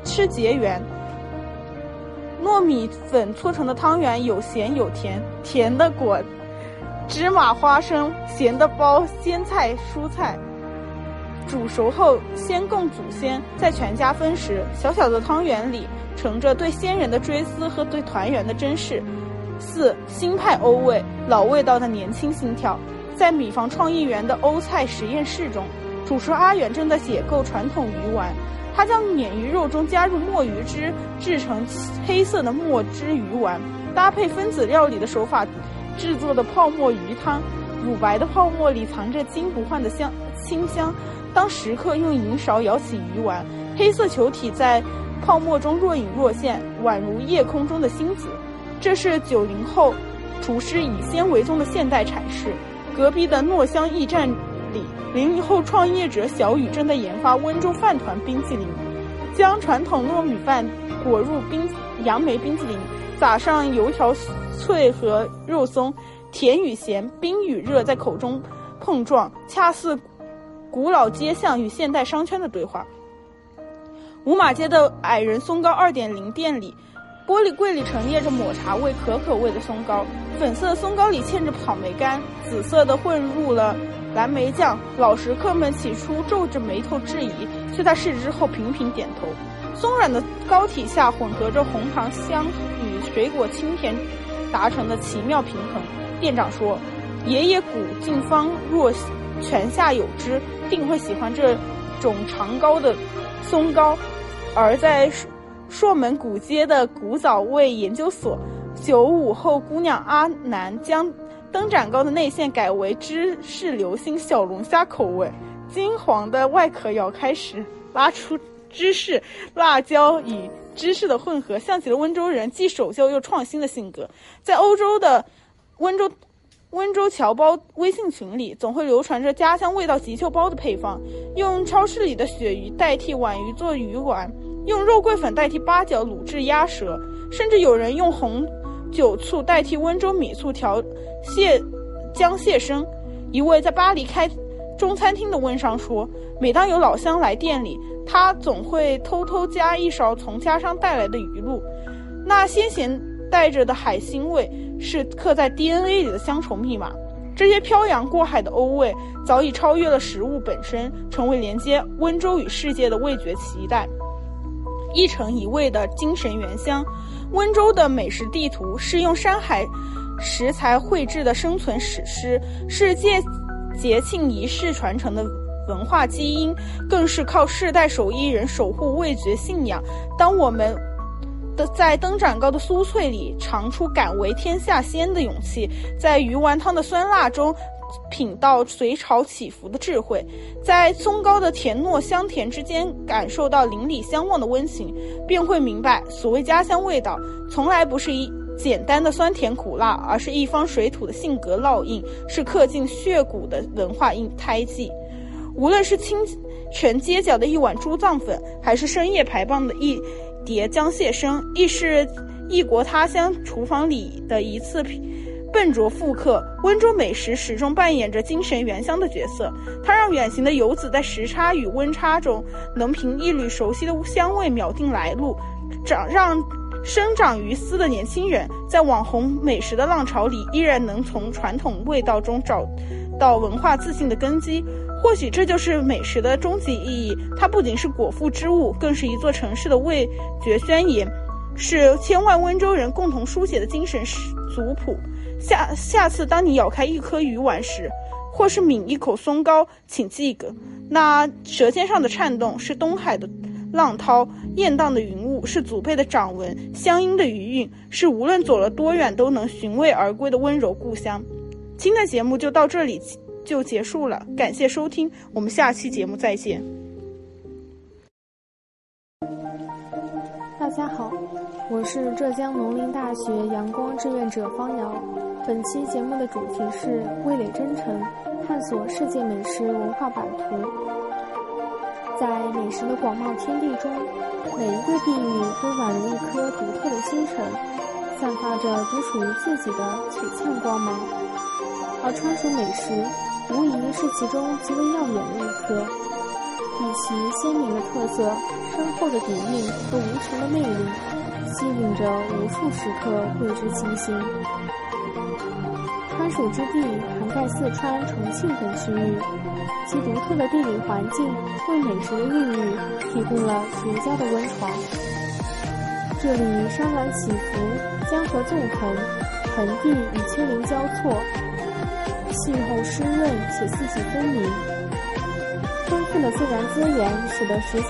吃结缘。糯米粉搓成的汤圆有咸有甜，甜的裹芝麻花生，咸的包鲜菜蔬菜。煮熟后先供祖先，再全家分食。小小的汤圆里盛着对先人的追思和对团圆的珍视。4. 新派欧味，老味道的年轻心跳。在米坊创意园的欧菜实验室中，主厨阿远正在解构传统鱼丸。他将鲶鱼肉中加入墨鱼汁，制成黑色的墨汁鱼丸，搭配分子料理的手法制作的泡沫鱼汤。乳白的泡沫里藏着金不换的清香。当食客用银勺舀起鱼丸，黑色球体在泡沫中若隐若现，宛如夜空中的星子。这是90后厨师以鲜为宗的现代阐释。隔壁的糯香驿站里，00后创业者小雨正在研发温州饭团冰淇淋，将传统糯米饭裹入杨梅冰淇淋，撒上油条脆和肉松，甜与咸，冰与热在口中碰撞，恰似古老街巷与现代商圈的对话。五马街的矮人松糕 2.0 店里，玻璃柜里陈列着抹茶味可可味的松糕，粉色的松糕里嵌着草莓干，紫色的混入了蓝莓酱。老食客们起初皱着眉头质疑，却在试之后频频点头。松软的糕体下混合着红糖香与水果清甜，达成的奇妙平衡。店长说，爷爷古近方若泉下有知，定会喜欢这种长高的松糕。而在朔门古街的古早味研究所，95后姑娘阿南将灯盏糕的内馅改为芝士流心小龙虾口味，金黄的外壳咬开时拉出芝士、辣椒与芝士的混合，像极了温州人既守旧又创新的性格。在欧洲的温州侨胞微信群里，总会流传着家乡味道急救包的配方：用超市里的鳕鱼代替皖鱼做鱼丸，用肉桂粉代替八角卤制鸭舌，甚至有人用红酒醋代替温州米醋调姜蟹生。一位在巴黎开中餐厅的温商说，每当有老乡来店里，他总会偷偷加一勺从家乡带来的鱼露，那鲜咸带着的海腥味是刻在 DNA 里的乡愁密码。这些漂洋过海的欧味早已超越了食物本身，成为连接温州与世界的味觉期待，一城一味的精神原乡。温州的美食地图是用山海食材绘制的生存史诗，是节庆仪式传承的文化基因，更是靠世代手艺人守护味觉信仰。当我们在灯盏糕的酥脆里尝出敢为天下先的勇气，在鱼丸汤的酸辣中品到随潮起伏的智慧，在松糕的甜糯香甜之间感受到邻里相望的温情，便会明白，所谓家乡味道，从来不是简单的酸甜苦辣，而是一方水土的性格烙印，是刻进血骨的文化胎记。无论是清晨街角的一碗猪脏粉，还是深夜排棒的一碟姜蟹生，亦是异国他乡厨房里的一次笨拙复刻。温州美食始终扮演着精神原乡的角色，它让远行的游子在时差与温差中能凭一缕熟悉的香味秒定来路，让生长于斯的年轻人在网红美食的浪潮里依然能从传统味道中找到文化自信的根基。或许这就是美食的终极意义，它不仅是果腹之物，更是一座城市的味觉宣言，是千万温州人共同书写的精神族谱。下次当你咬开一颗鱼丸时，或是抿一口松糕，请记得，那舌尖上的颤动是东海的浪涛，雁荡的云雾是祖辈的掌纹，乡音的余韵是无论走了多远都能寻味而归的温柔故乡。今天的节目就到这里就结束了，感谢收听，我们下期节目再见。 大家好，我是浙江农林大学阳光志愿者方瑶。本期节目的主题是味蕾真诚，探索世界美食文化版图。在美食的广袤天地中，每一个地域都宛如一颗独特的星辰，散发着独属于自己的璀璨光芒。而川蜀美食无疑是其中极为耀眼的一颗。 以其鲜明的特色、深厚的底蕴和无穷的魅力，吸引着无数食客为之倾心。川蜀之地涵盖四川、重庆等区域，其独特的地理环境为美食的孕育提供了绝佳的温床。这里山峦起伏，江河纵横，盆地与丘陵交错，气候湿润且四季分明。丰富的自然资源使得食